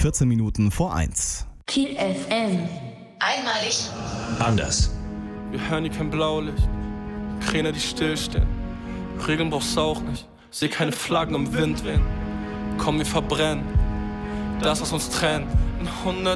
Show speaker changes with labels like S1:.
S1: 14 Minuten vor 1.
S2: Kiel FM.
S3: Einmalig.
S4: Anders.
S5: Wir hören hier kein Blaulicht, Kräne, die stillstehen. Regeln brauchst du auch nicht, seh keine Flaggen im Wind wehen. Komm, wir verbrennen das, was uns trennt. In 100